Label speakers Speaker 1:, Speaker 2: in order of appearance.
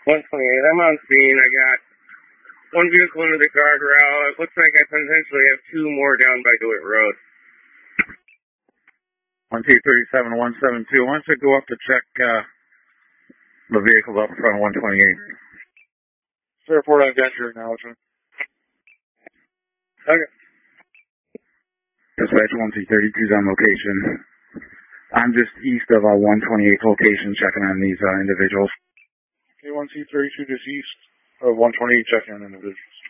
Speaker 1: 128, I'm on scene. I got one vehicle under the guardrail. It looks like I potentially have two more down by DeWitt Road.
Speaker 2: 1237172. Why don't you go up to check the vehicle up in front of 128?
Speaker 3: Report on danger acknowledgement.
Speaker 1: Okay.
Speaker 2: Dispatch 132's on location. I'm just east of 128 location checking on these individuals.
Speaker 3: Okay, 132 just east of 128 checking on individuals.